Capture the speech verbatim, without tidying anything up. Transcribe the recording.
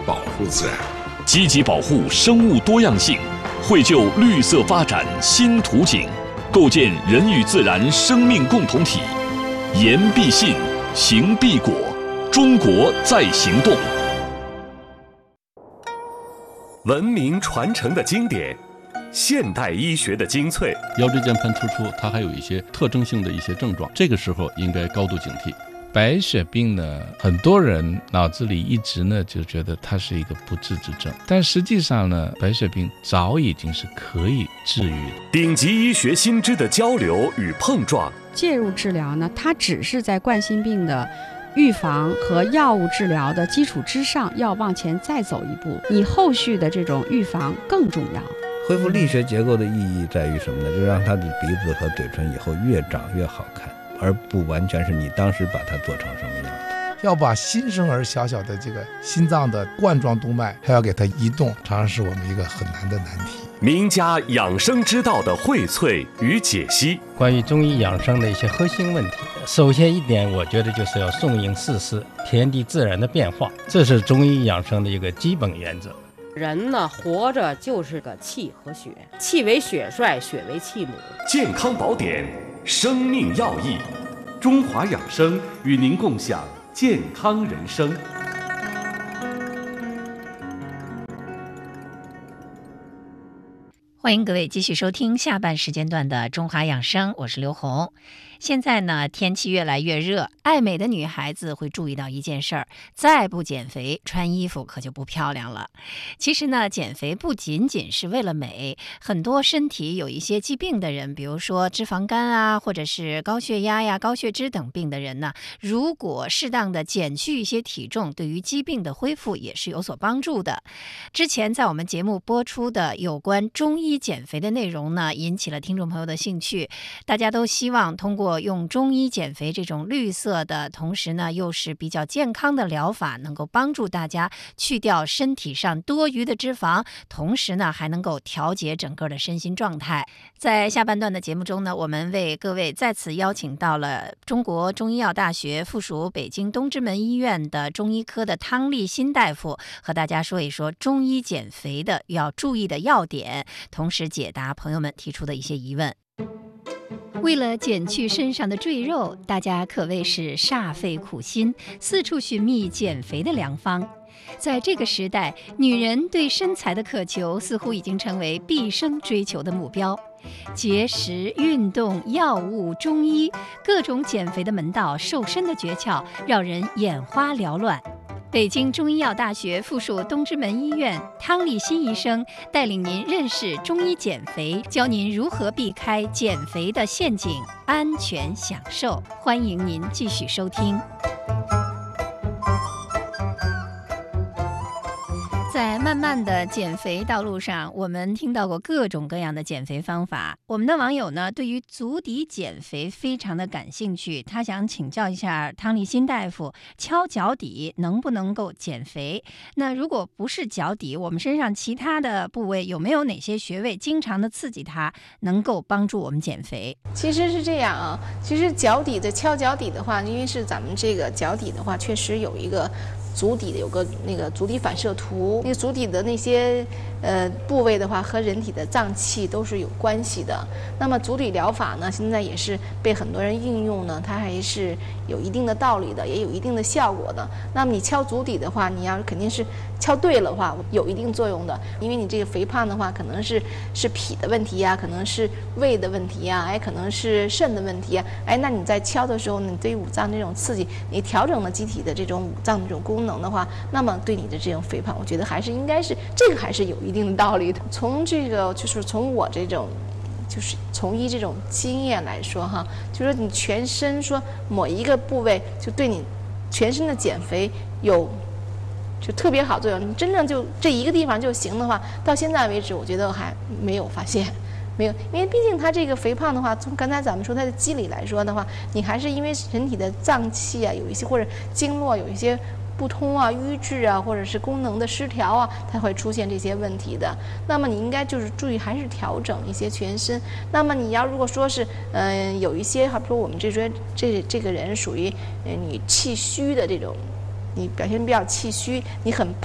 保护自然， 积极保护生物多样性，绘就绿色发展新图景，构建人与自然生命共同体。言必信，行必果，中国在行动。 文明传承的经典，现代医学的精粹。 腰椎间盘突出，它还有一些特征性的一些症状，这个时候应该高度警惕。白血病呢，很多人脑子里一直呢就觉得它是一个不治之症，但实际上呢，白血病早已经是可以治愈的。 顶级医学新知的交流与碰撞， 介入治疗呢，它只是在冠心病的预防和药物治疗的基础之上，要往前再走一步，你后续的这种预防更重要。 恢复力学结构的意义在于什么呢？就是让他的鼻子和嘴唇以后越长越好看，而不完全是你当时把它做成什么样的。 要把新生儿小小的这个心脏的冠状动脉还要给它移动，常常是我们一个很难的难题。 名家养生之道的荟萃与解析， 关于中医养生的一些核心问题，首先一点，我觉得就是要顺应四时，天地自然的变化，这是中医养生的一个基本原则。 人呢，活着就是个气和血，气为血帅，血为气母。 健康宝典，生命要义，中华养生与您共享健康人生。 欢迎各位继续收听下半时间段的中华养生，我是刘红。现在呢，天气越来越热，爱美的女孩子会注意到一件事儿，再不减肥，穿衣服可就不漂亮了。其实呢，减肥不仅仅是为了美，很多身体有一些疾病的人，比如说脂肪肝啊，或者是高血压呀、高血脂等病的人呢，如果适当的减去一些体重，对于疾病的恢复也是有所帮助的。之前在我们节目播出的有关中医减肥的内容呢，引起了听众朋友的兴趣，大家都希望通过用中医减肥这种绿色的，同时呢又是比较健康的疗法，能够帮助大家去掉身体上多余的脂肪，同时呢还能够调节整个的身心状态。在下半段的节目中呢，我们为各位再次邀请到了中国中医药大学附属北京东直门医院的中医科的汤立新大夫，和大家说一说中医减肥的要注意的要点，同时解答朋友们提出的一些疑问。为了减去身上的赘肉，大家可谓是煞费苦心，四处寻觅减肥的良方。在这个时代，女人对身材的渴求似乎已经成为毕生追求的目标。节食、运动、药物、中医，各种减肥的门道、瘦身的诀窍，让人眼花缭乱。北京中医药大学附属东直门医院汤立新医生带领您认识中医减肥，教您如何避开减肥的陷阱，安全享受。欢迎您继续收听。在漫漫的减肥道路上，我们听到过各种各样的减肥方法。我们的网友呢，对于足底减肥非常的感兴趣，他想请教一下汤立新大夫，敲脚底能不能够减肥？那如果不是脚底，我们身上其他的部位有没有哪些穴位经常的刺激它，能够帮助我们减肥？ 其实是这样啊，其实脚底的敲脚底的话，因为是咱们这个脚底的话，确实有一个足底的有个那个足底反射图，那个足底的那些呃部位的话，和人体的脏器都是有关系的。那么足底疗法呢，现在也是被很多人应用呢，它还是有一定的道理的，也有一定的效果的。那么你敲足底的话，你要肯定是敲对了的话，有一定作用的。因为你这个肥胖的话，可能是是脾的问题呀，可能是胃的问题呀，哎，可能是肾的问题呀，哎，那你在敲的时候，你对五脏这种刺激，你调整了机体的这种五脏这种功能的话，那么对你的这种肥胖，我觉得还是应该是这个还是有一定的道理的。从这个就是从我这种就是从医这种经验来说哈，就是说你全身说某一个部位就对你全身的减肥有就特别好作用，你真正就这一个地方就行的话，到现在为止我觉得还没有发现。没有，因为毕竟它这个肥胖的话，从刚才咱们说它的机理来说的话，你还是因为人体的脏器啊有一些或者经络有一些不通啊、瘀滞啊，或者是功能的失调啊，它会出现这些问题的。那么你应该就是注意还是调整一些全身。那么你要如果说是嗯、呃、有一些，好比说我们这说这这个人属于呃你气虚的这种，你表现比较气虚，你很